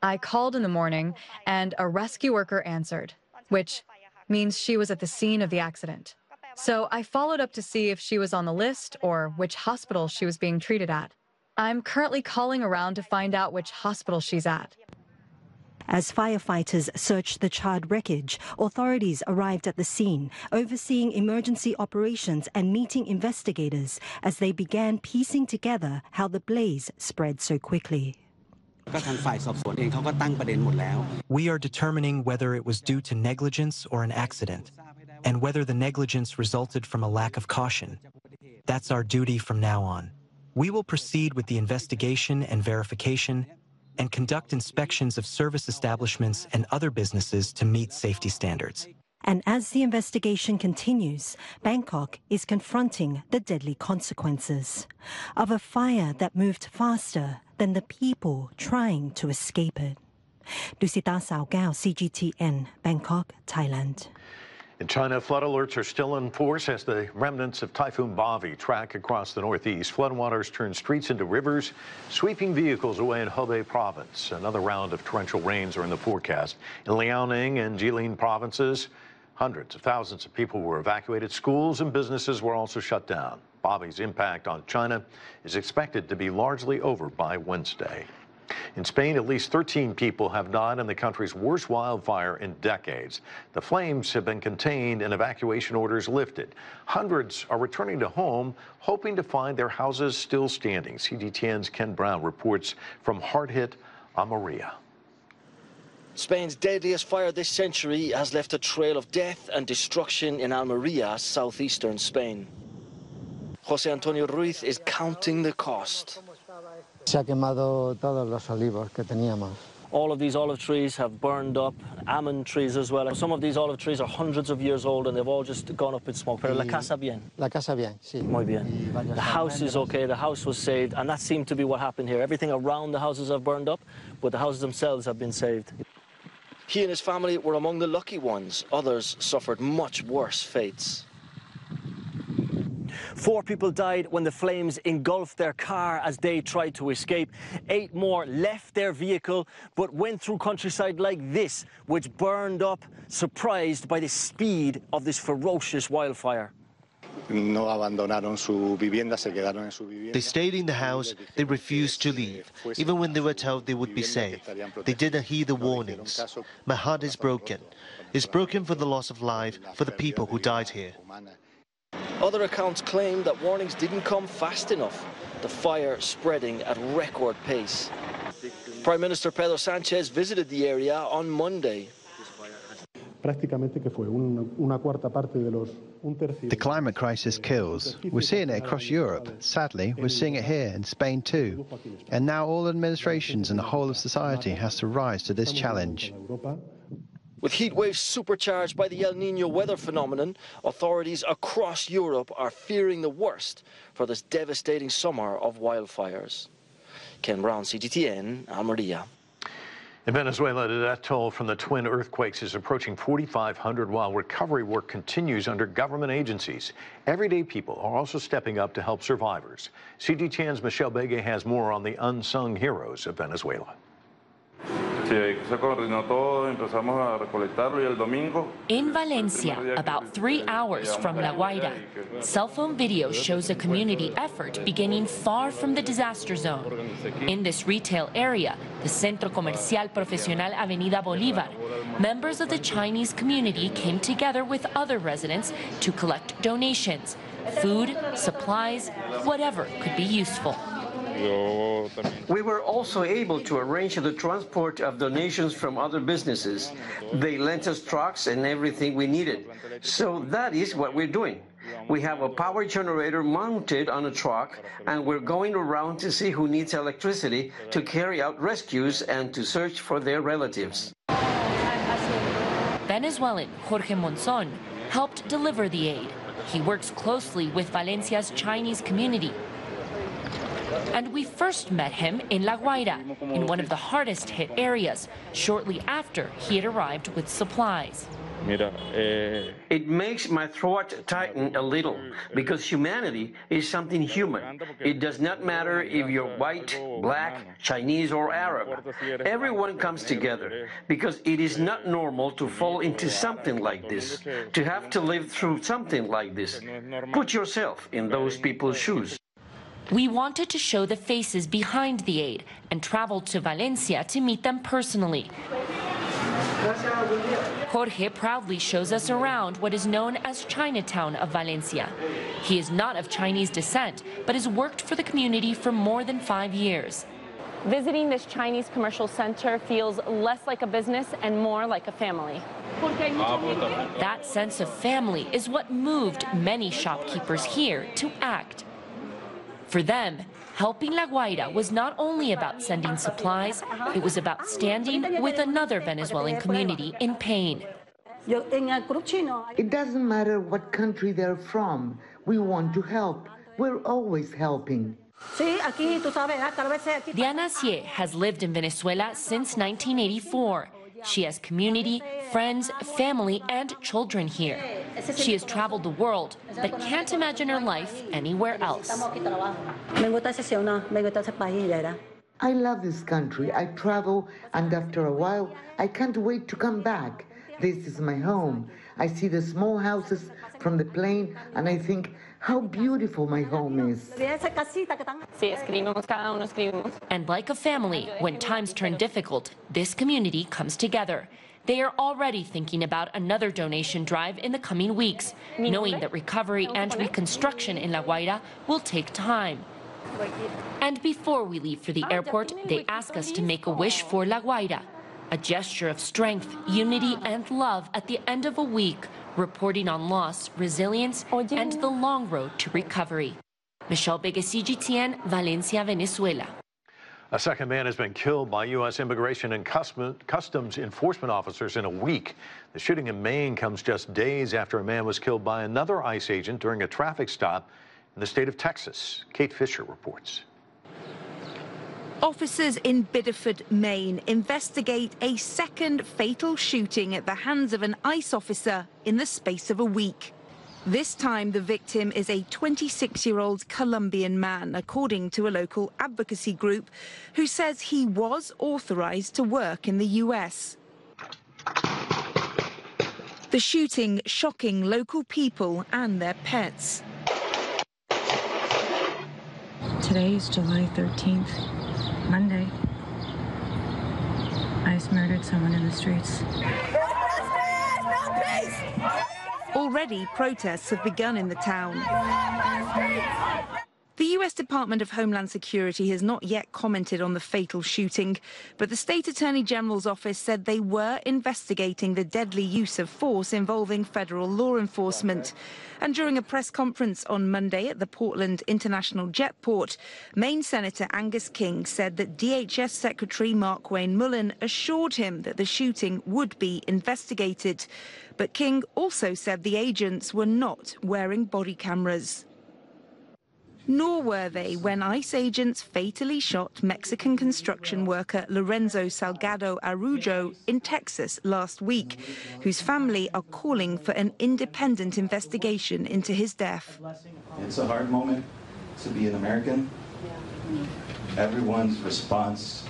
I called in the morning and a rescue worker answered, which means she was at the scene of the accident. So I followed up to see if she was on the list or which hospital she was being treated at. I'm currently calling around to find out which hospital she's at. As firefighters searched the charred wreckage, authorities arrived at the scene, overseeing emergency operations and meeting investigators as they began piecing together how the blaze spread so quickly. We are determining whether it was due to negligence or an accident, and whether the negligence resulted from a lack of caution. That's our duty from now on. We will proceed with the investigation and verification and conduct inspections of service establishments and other businesses to meet safety standards. And as the investigation continues, Bangkok is confronting the deadly consequences of a fire that moved faster than the people trying to escape it. Lucita Saogao, CGTN, Bangkok, Thailand. In China, flood alerts are still in force as the remnants of Typhoon Bavi track across the northeast. Floodwaters turn streets into rivers, sweeping vehicles away in Hebei province. Another round of torrential rains are in the forecast. In Liaoning and Jilin provinces, hundreds of thousands of people were evacuated. Schools and businesses were also shut down. Bavi's impact on China is expected to be largely over by Wednesday. In Spain, at least 13 people have died in the country's worst wildfire in decades. The flames have been contained and evacuation orders lifted. Hundreds are returning to home, hoping to find their houses still standing. CGTN's Ken Brown reports from hard-hit Almeria. Spain's deadliest fire this century has left a trail of death and destruction in Almeria, southeastern Spain. José Antonio Ruiz is counting the cost. Se ha quemado todos los olivos que teníamos. All of these olive trees have burned up, almond trees as well. Some of these olive trees are hundreds of years old and they've all just gone up in smoke. Pero la casa bien. La casa bien, sí. Muy bien. The house is okay, the house was saved, and that seemed to be what happened here. Everything around the houses have burned up, but the houses themselves have been saved. He and his family were among the lucky ones. Others suffered much worse fates. 4 people died when the flames engulfed their car as they tried to escape. 8 more left their vehicle but went through countryside like this, which burned up, surprised by the speed of this ferocious wildfire. They stayed in the house, they refused to leave, even when they were told they would be safe. They didn't heed the warnings. My heart is broken. It's broken for the loss of life, for the people who died here. Other accounts claim that warnings didn't come fast enough, the fire spreading at record pace. Prime Minister Pedro Sánchez visited the area on Monday. The climate crisis kills. We're seeing it across Europe. Sadly, we're seeing it here in Spain too. And now all administrations and the whole of society has to rise to this challenge. With heat waves supercharged by the El Niño weather phenomenon, authorities across Europe are fearing the worst for this devastating summer of wildfires. Ken Brown, CGTN, Almeria. In Venezuela, the death toll from the twin earthquakes is approaching 4,500 while recovery work continues under government agencies. Everyday people are also stepping up to help survivors. CGTN's Michelle Begay has more on the unsung heroes of Venezuela. In Valencia, about 3 hours from La Guaira, cell phone video shows a community effort beginning far from the disaster zone. In this retail area, the Centro Comercial Profesional Avenida Bolívar, members of the Chinese community came together with other residents to collect donations, food, supplies, whatever could be useful. We were also able to arrange the transport of donations from other businesses. They lent us trucks and everything we needed. So that is what we're doing. We have a power generator mounted on a truck, and we're going around to see who needs electricity to carry out rescues and to search for their relatives. Venezuelan Jorge Monzon helped deliver the aid. He works closely with Valencia's Chinese community. And we first met him in La Guaira, in one of the hardest hit areas, shortly after he had arrived with supplies. It makes my throat tighten a little because humanity is something human. It does not matter if you're white, black, Chinese, or Arab. Everyone comes together because it is not normal to fall into something like this, to have to live through something like this. Put yourself in those people's shoes. We wanted to show the faces behind the aid and traveled to Valencia to meet them personally. Jorge proudly shows us around what is known as Chinatown of Valencia. He is not of Chinese descent, but has worked for the community for more than 5 years. Visiting this Chinese commercial center feels less like a business and more like a family. That sense of family is what moved many shopkeepers here to act. For them, helping La Guaira was not only about sending supplies, it was about standing with another Venezuelan community in pain. It doesn't matter what country they're from. We want to help. We're always helping. Diana Cie has lived in Venezuela since 1984. She has community, friends, family, and children here. She has traveled the world, but can't imagine her life anywhere else. I love this country. I travel, and after a while, I can't wait to come back. This is my home. I see the small houses from the plane, and I think how beautiful my home is. And like a family, when times turn difficult, this community comes together. They are already thinking about another donation drive in the coming weeks, knowing that recovery and reconstruction in La Guaira will take time. And before we leave for the airport, they ask us to make a wish for La Guaira, a gesture of strength, unity, and love at the end of a week, reporting on loss, resilience, and the long road to recovery. Michelle Beguesi, GTN, Valencia, Venezuela. A second man has been killed by U.S. Immigration and Customs Enforcement officers in a week. The shooting in Maine comes just days after a man was killed by another ICE agent during a traffic stop in the state of Texas. Kate Fisher reports. Officers in Biddeford, Maine, investigate a second fatal shooting at the hands of an ICE officer in the space of a week. This time, the victim is a 26-year-old Colombian man, according to a local advocacy group, who says he was authorized to work in the U.S. The shooting shocking local people and their pets. Today is July 13th. Monday, ICE murdered someone in the streets. Already, protests have begun in the town. The U.S. Department of Homeland Security has not yet commented on the fatal shooting, but the State Attorney General's office said they were investigating the deadly use of force involving federal law enforcement. And during a press conference on Monday at the Portland International Jetport, Maine Senator Angus King said that DHS Secretary Markwayne Mullin assured him that the shooting would be investigated. But King also said the agents were not wearing body cameras. Nor were they when ICE agents fatally shot Mexican construction worker Lorenzo Salgado Arujo in Texas last week, whose family are calling for an independent investigation into his death. It's a hard moment to be an American. Everyone's response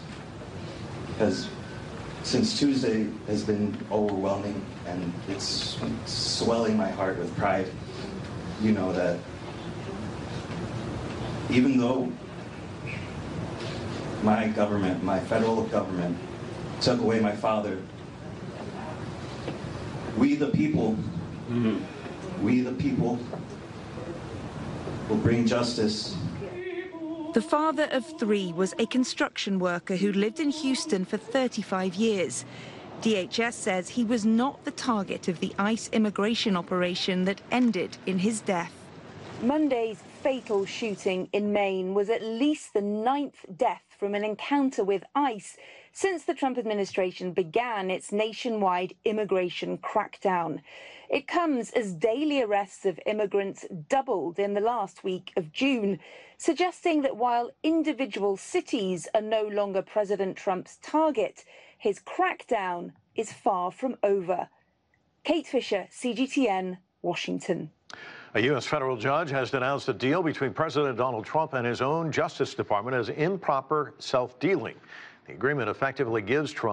since Tuesday has been overwhelming, and it's swelling my heart with pride. You know that even though my government, my federal government, took away my father, we the people will bring justice. The father of three was a construction worker who lived in Houston for 35 years. DHS says he was not the target of the ICE immigration operation that ended in his death. Monday's fatal shooting in Maine was at least the 9th death from an encounter with ICE since the Trump administration began its nationwide immigration crackdown. It comes as daily arrests of immigrants doubled in the last week of June, suggesting that while individual cities are no longer President Trump's target, his crackdown is far from over. Kate Fisher, CGTN, Washington. A U.S. federal judge has denounced a deal between President Donald Trump and his own Justice Department as improper self-dealing. The agreement effectively gives Trump